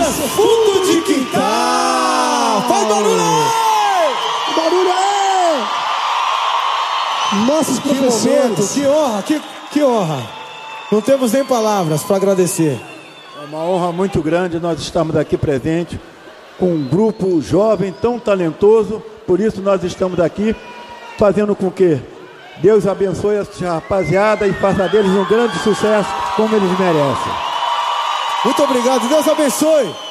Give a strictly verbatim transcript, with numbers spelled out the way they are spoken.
Fundo de Quintal! Faz barulho aí! Barulho aí! Nossos professores. Que momento, que honra, que, que honra. Não temos nem palavras para agradecer. É uma honra muito grande nós estamos aqui presentes com um grupo jovem tão talentoso. Por isso nós estamos aqui fazendo com que Deus abençoe essa rapaziada e faça deles um grande sucesso como eles merecem. Muito obrigado, Deus abençoe.